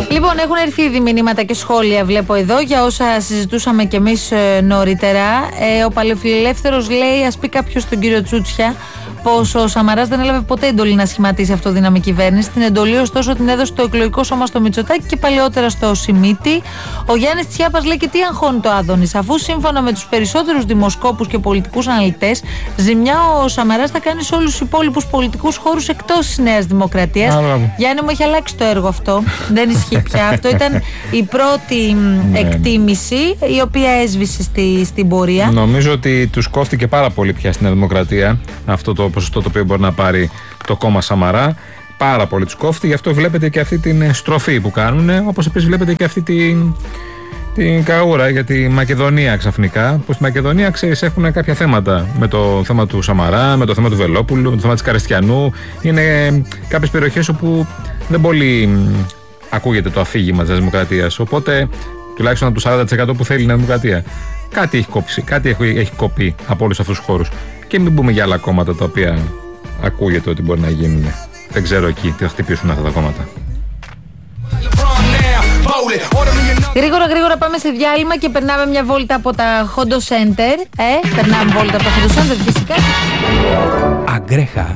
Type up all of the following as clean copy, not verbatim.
Λοιπόν, έχουν έρθει ήδη μηνύματα και σχόλια, βλέπω εδώ, για όσα συζητούσαμε κι εμείς νωρίτερα. Ο Παλαιοφιλελεύθερος λέει, ας πει κάποιος τον κύριο Τσούτσια, πως ο Σαμαράς δεν έλαβε ποτέ εντολή να σχηματίσει αυτοδύναμη κυβέρνηση. Την εντολή, ωστόσο, την έδωσε το εκλογικό σώμα στο Μητσοτάκη και παλαιότερα στο Σιμίτη. Ο Γιάννης Τσιάπας λέει, και τι αγχώνει το Άδωνης, αφού σύμφωνα με τους περισσότερους δημοσκόπους και πολιτικούς αναλυτές, ζημιά ο Σαμαράς θα κάνει σε όλους τους υπόλοιπους πολιτικούς χώρους εκτός της Νέας Δημοκρατίας. Γιάννη μου, έχει αλλάξει το έργο αυτό. Δεν ισχύει πια. Αυτό ήταν η πρώτη εκτίμηση, η οποία έσβησε στην πορεία. Νομίζω ότι τους κόφτηκε πάρα πολύ πια στην Νέα Δημοκρατία αυτό το ποσοστό το οποίο μπορεί να πάρει το κόμμα Σαμαρά. Πάρα πολύ τους κόφτει, γι' αυτό βλέπετε και αυτή την στροφή που κάνουν, όπως επίσης βλέπετε και αυτή την καούρα για τη Μακεδονία ξαφνικά, που στη Μακεδονία, ξέρεις, έχουν κάποια θέματα με το θέμα του Σαμαρά, με το θέμα του Βελόπουλου, με το θέμα της Καρεστιανού. Είναι κάποιες περιοχές όπου δεν πολύ ακούγεται το αφήγημα της Δημοκρατίας, οπότε τουλάχιστον από το 40% που θέλει η Νέα Δημοκρατία κάτι έχει κοπεί από όλους αυτούς τους χώρους. Και μην πούμε για άλλα κόμματα τα οποία ακούγεται ότι μπορεί να γίνουν. Δεν ξέρω εκεί τι θα χτυπήσουν αυτά τα κόμματα. Γρήγορα πάμε σε διάλειμμα και περνάμε μια βόλτα από τα Hondo Center. Περνάμε βόλτα από τα Hondo Center φυσικά. Αγκρέχα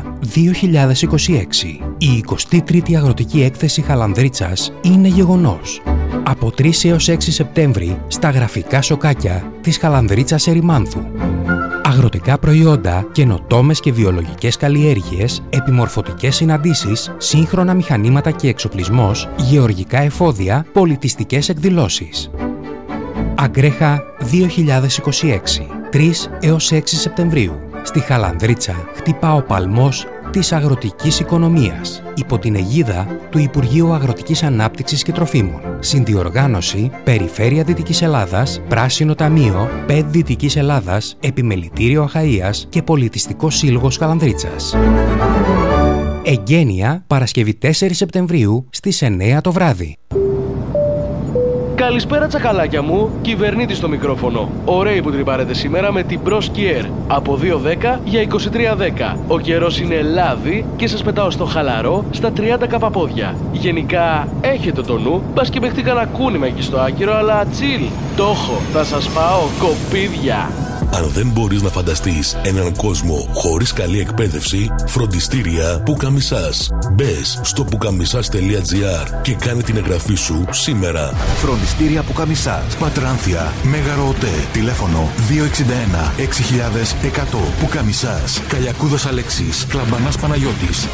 2026. Η 23η Αγροτική Έκθεση Χαλανδρίτσας είναι γεγονός. Από 3 έως 6 Σεπτέμβρη στα γραφικά σοκάκια της Χαλανδρίτσας Ερημάνθου. Αγροτικά προϊόντα, καινοτόμες και βιολογικές καλλιέργειες, επιμορφωτικές συναντήσεις, σύγχρονα μηχανήματα και εξοπλισμός, γεωργικά εφόδια, πολιτιστικές εκδηλώσεις. Αγκρέχα 2026, 3 έως 6 Σεπτεμβρίου. Στη Χαλανδρίτσα χτυπά ο παλμός της αγροτικής οικονομίας, υπό την αιγίδα του Υπουργείου Αγροτικής Ανάπτυξης και Τροφίμων. Συνδιοργάνωση Περιφέρεια Δυτικής Ελλάδας, Πράσινο Ταμείο, ΠΕΔ Δυτικής Ελλάδας, Επιμελητήριο Αχαΐας και Πολιτιστικό Σύλλογος Χαλανδρίτσας. Εγγένεια Παρασκευή 4 Σεπτεμβρίου στις 9 το βράδυ. Καλησπέρα τσακαλάκια μου, κυβερνήτης στο μικρόφωνο. Ωραίοι που τρυπάρετε σήμερα με την Pro Ski Air. Από 2.10 για 23.10. Ο καιρός είναι λάδι και σας πετάω στο χαλαρό στα 30 καπαπόδια. Γενικά έχετε το νου, μπας και παιχτεί κανένα κούνημα εκεί στο άκυρο, αλλά chill. Το έχω, θα σας πάω κοπίδια. Αν δεν μπορείς να φανταστείς έναν κόσμο χωρίς καλή εκπαίδευση, φροντιστήρια Πουκαμισάς. Μπες στο pukamisas.gr και κάνε την εγγραφή σου σήμερα. Φροντιστήρια Πουκαμισάς, Πατράνθια, Μέγαρο ΟΤΕ, τηλέφωνο 261 6100. Πουκαμισάς, Καλιακούδος Αλέξης, Κλαμπανάς Παναγιώτης.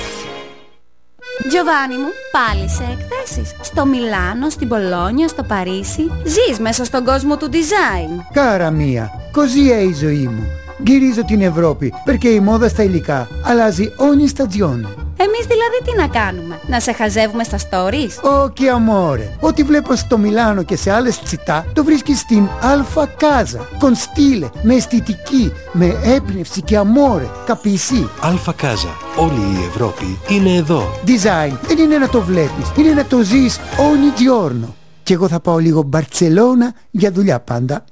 Γιωβάνι μου, πάλι σε εκθέσεις. Στο Μιλάνο, στην Πολόνια, στο Παρίσι. Ζεις μέσα στον κόσμο του design. Κάρα μία, così è η ζωή μου. Γυρίζω την Ευρώπη, perché η μόδα στα υλικά αλλάζει ogni stagione. Εμείς δηλαδή τι να κάνουμε, να σε χαζεύουμε στα stories? Όχι amore, ό,τι βλέπω στο Μιλάνο και σε άλλες τσιτά το βρίσκεις στην Alfa Casa. Con stile, με αισθητική, με έμπνευση και amore, capisci? Alfa Casa. Όλη η Ευρώπη είναι εδώ. Design δεν είναι να το βλέπεις, είναι να το ζεις ogni giorno. Και εγώ θα πάω λίγο Μπαρτσελώνα για δουλειά πάντα,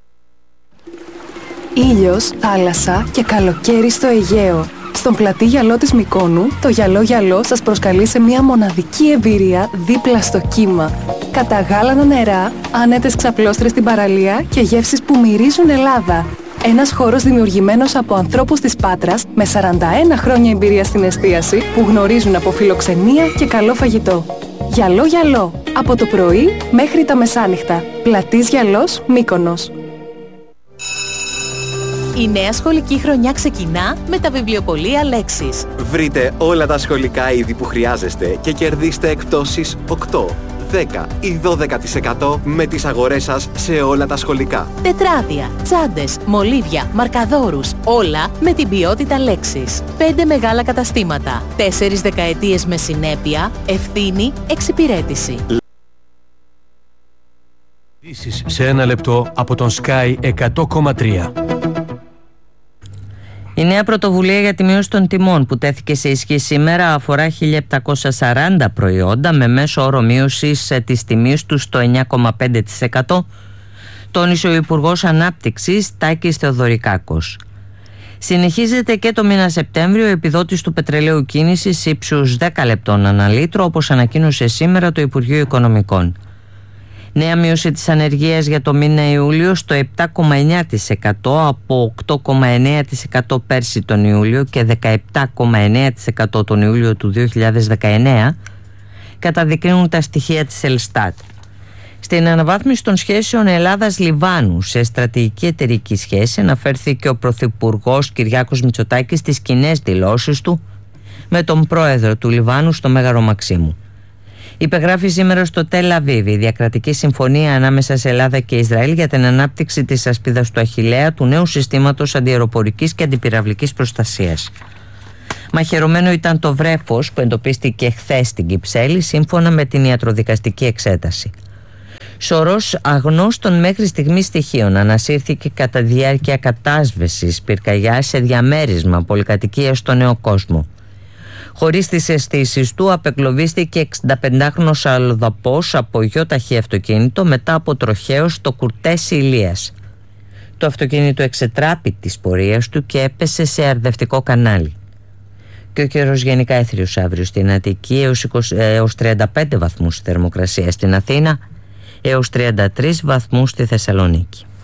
Ήλιος, θάλασσα και καλοκαίρι στο Αιγαίο. Στον πλατή γυαλό της Μυκόνου, το γυαλό σας προσκαλεί σε μια μοναδική εμπειρία δίπλα στο κύμα. Καταγάλανα νερά, άνετες ξαπλώστρες στην παραλία και γεύσεις που μυρίζουν Ελλάδα. Ένας χώρος δημιουργημένος από ανθρώπους της Πάτρας με 41 χρόνια εμπειρία στην εστίαση που γνωρίζουν από φιλοξενία και καλό φαγητό. Γυαλό, από το πρωί μέχρι τα μεσάνυχτα. Πλατής Γυαλός, Μύκονος. Η νέα σχολική χρονιά ξεκινά με τα βιβλιοπωλεία Λέξης. Βρείτε όλα τα σχολικά είδη που χρειάζεστε και κερδίστε εκπτώσεις 8, 10 ή 12% με τις αγορές σας σε όλα τα σχολικά. Τετράδια, τσάντες, μολύβια, μαρκαδόρους, όλα με την ποιότητα Λέξης. 5 μεγάλα καταστήματα, 4 δεκαετίες με συνέπεια, ευθύνη, εξυπηρέτηση. Ειδήσεις σε 1 λεπτό από τον Sky 100,3. Η νέα πρωτοβουλία για τη μείωση των τιμών που τέθηκε σε ισχύ σήμερα αφορά 1.740 προϊόντα με μέσο όρο μείωσης της τιμής του στο 9,5%, τόνισε ο Υπουργός Ανάπτυξης Τάκης Θεοδωρικάκος. Συνεχίζεται και το μήνα Σεπτέμβριο η επιδότηση του πετρελαίου κίνησης ύψους 10 λεπτών ανά λίτρο, όπως ανακοίνωσε σήμερα το Υπουργείο Οικονομικών. Νέα μείωση της ανεργίας για το μήνα Ιούλιο στο 7,9% από 8,9% πέρσι τον Ιούλιο και 17,9% τον Ιούλιο του 2019, καταδεικνύουν τα στοιχεία της Ελστάτ. Στην αναβάθμιση των σχέσεων Ελλάδας-Λιβάνου σε στρατηγική εταιρική σχέση αναφέρθηκε ο Πρωθυπουργός Κυριάκος Μητσοτάκης στις κοινές δηλώσεις του με τον πρόεδρο του Λιβάνου στο Μέγαρο Μαξίμου. Υπεγράφει σήμερα στο Τελ Αβίβ η διακρατική συμφωνία ανάμεσα σε Ελλάδα και Ισραήλ για την ανάπτυξη της ασπίδας του Αχιλλέα, του νέου συστήματος αντιαεροπορικής και αντιπυραυλικής προστασίας. Μαχαιρωμένο ήταν το βρέφος που εντοπίστηκε χθες στην Κυψέλη σύμφωνα με την ιατροδικαστική εξέταση. Σωρός αγνώστων μέχρι στιγμής στοιχείων ανασύρθηκε κατά διάρκεια κατάσβεσης πυρκαγιάς σε διαμέρισμα πολυκατοικίας στο Νέο Κόσμο. Χωρίς τις αισθήσεις του απεκλωβίστηκε 65χρονος αλλοδαπός από γιοταχή αυτοκίνητο μετά από τροχαίο στο Κουρτές Ηλίας. Το αυτοκίνητο εξετράπη της πορείας του και έπεσε σε αρδευτικό κανάλι. Και ο καιρός γενικά έθριος αύριο στην Αττική έως 35 βαθμούς θερμοκρασία στην Αθήνα, έως 33 βαθμούς στη Θεσσαλονίκη.